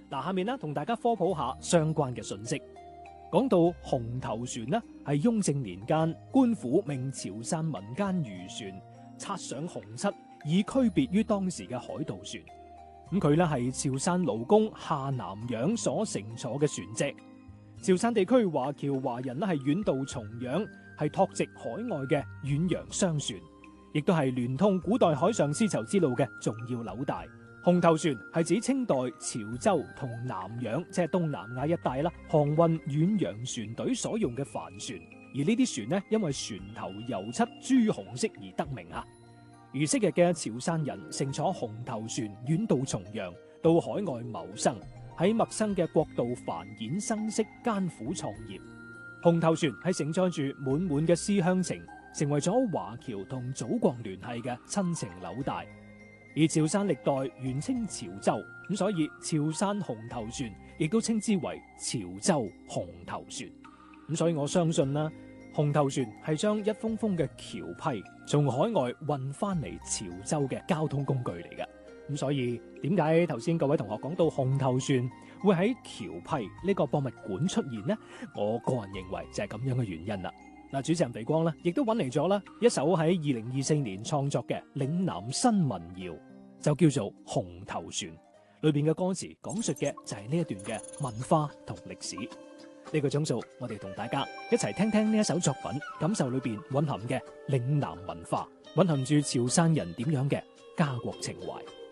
嗱，下面呢同大家科普下相關嘅信息。講到紅頭船呢，係雍正年間官府命潮汕民間漁船刷上紅漆，以區別於當時嘅海盜船。咁佢呢係潮汕勞工下南洋所乘坐嘅船隻。潮汕地區華僑華人呢係遠渡重洋，係拓殖海外嘅遠洋商船，亦都係聯通古代海上絲綢之路嘅重要紐帶。紅頭船係指清代潮州同南洋，即係東南亞一帶啦，航運遠洋船隊所用嘅帆船。而呢啲船呢，因為船頭油漆朱紅色而得名啊。而昔日嘅潮汕人乘坐紅頭船遠渡重洋，到海外謀生，喺陌生嘅國度繁衍生息，艱苦創業。紅頭船係承載住滿滿嘅思鄉情，成為咗華僑同祖國聯繫嘅親情紐帶。而潮汕歷代原稱潮州，咁所以潮汕紅頭船亦都稱之為潮州紅頭船。咁所以我相信啦，紅頭船係將一封封嘅僑批從海外運翻嚟潮州嘅交通工具嚟嘅。咁所以點解頭先各位同學講到紅頭船會喺僑批呢個博物館出現呢？我個人認為就係咁樣嘅原因啦。嗱，主持人肥光咧，亦都揾嚟咗啦一首喺2024年創作嘅嶺南新民謠，就叫做《紅頭船》。裏邊嘅歌詞講述嘅就係呢一段嘅文化同歷史。呢個鐘數，我哋同大家一齊聽聽呢一首作品，感受裏邊蘊含嘅嶺南文化，蘊含住潮汕人點樣嘅家國情懷。